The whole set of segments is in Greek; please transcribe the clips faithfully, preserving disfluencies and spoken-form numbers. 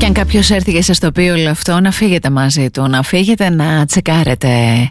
Και αν κάποιος έρθει και σας το πει όλο αυτό, να φύγετε μαζί του, να φύγετε να τσεκάρετε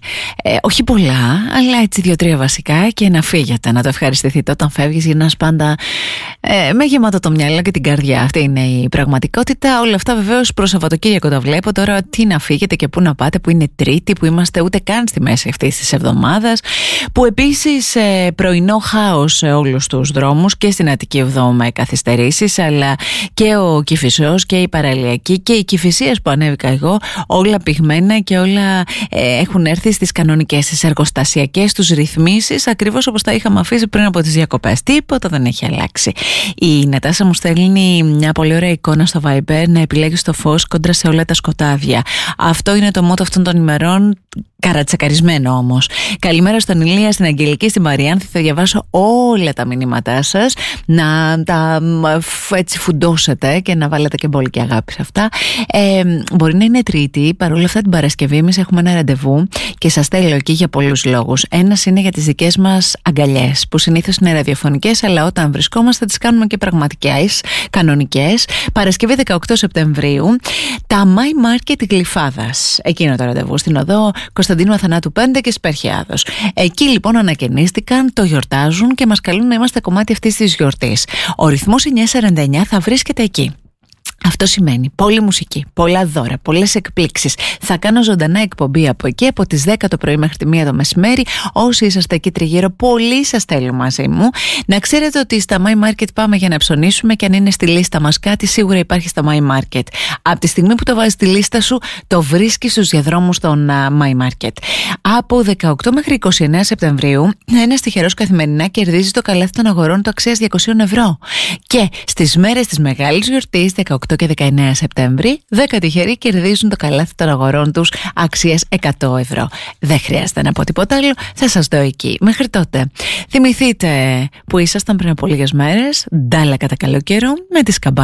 ε, όχι πολλά, αλλά έτσι δύο-τρία βασικά, και να φύγετε, να το ευχαριστηθείτε όταν φεύγεις. Γυρνάς πάντα ε, με γεμάτο το μυαλό και την καρδιά. Αυτή είναι η πραγματικότητα. Όλα αυτά βεβαίως προς Σαββατοκύριακο τα βλέπω. Τώρα τι να φύγετε και πού να πάτε, που είναι Τρίτη, που είμαστε ούτε καν στη μέση αυτής της εβδομάδας, που επίσης ε, πρωινό χάος σε όλους τους δρόμους, και στην Αττική Οδό με καθυστερήσεις, αλλά και ο Κηφισός και η Παραλιακή και οι Κηφισίες που ανέβηκα εγώ, όλα πυγμένα και όλα ε, έχουν έρθει στις κανονικές, στις εργοστασιακές τους ρυθμίσεις, ακριβώς όπως τα είχαμε αφήσει πριν από τις διακοπές. Τίποτα δεν έχει αλλάξει. Η Νατάσα μου στέλνει μια πολύ ωραία εικόνα στο Viber, να επιλέγεις το φως κόντρα σε όλα τα σκοτάδια. Αυτό είναι το μότο αυτών των ημερών, καρατσακαρισμένο όμως. Καλημέρα στον Ηλία, στην Αγγελική, στην Μαριάνθη. Θα διαβάσω όλα τα μηνύματά σας, να τα έτσι φουντώσετε και να βάλετε και μπόλικη αγάπη σε αυτά. Ε, μπορεί να είναι Τρίτη, παρόλα αυτά την Παρασκευή εμείς έχουμε ένα ραντεβού και σας στέλνω εκεί για πολλούς λόγους. Ένας είναι για τις δικές μας αγκαλιές, που συνήθως είναι ραδιοφωνικές, αλλά όταν βρισκόμαστε τις κάνουμε και πραγματικές, κανονικές. Παρασκευή δεκαοκτώ Σεπτεμβρίου, τα My Market Γλυφάδας. Εκείνο το ραντεβού στην οδό Κωνσταντίνου Αθανάτου πέντε και Σπερχιάδος. Εκεί λοιπόν ανακαινίστηκαν, το γιορτάζουν και μας καλούν να είμαστε κομμάτι αυτής της γιορτής. Ο ρυθμός εννιακόσια σαράντα εννιά θα βρίσκεται εκεί. Αυτό σημαίνει πολλή μουσική, πολλά δώρα, πολλές εκπλήξεις. Θα κάνω ζωντανά εκπομπή από εκεί, από τις δέκα το πρωί μέχρι τη μία το μεσημέρι. Όσοι είσαστε εκεί τριγύρω, πολλοί σας θέλω μαζί μου. Να ξέρετε ότι στα My Market πάμε για να ψωνίσουμε, και αν είναι στη λίστα μας κάτι, σίγουρα υπάρχει στα My Market. Από τη στιγμή που το βάζεις στη λίστα σου, το βρίσκεις στους διαδρόμους των uh, My Market. Από δεκαοκτώ μέχρι είκοσι εννέα Σεπτεμβρίου, ένας τυχερός καθημερινά κερδίζει το καλάθι των αγορών του αξίας διακόσια ευρώ. Και στις μέρες της μεγάλης γιορτής, δεκαοκτώ και δεκαεννέα Σεπτέμβρη, δέκα τυχεροί κερδίζουν το καλάθι των αγορών τους αξίας εκατό ευρώ. Δεν χρειάζεται να πω τίποτα άλλο, θα σας δω εκεί. Μέχρι τότε, θυμηθείτε που ήσασταν πριν από λίγες μέρες, ντάλα κατά καλό καιρό, με τις καμπάνες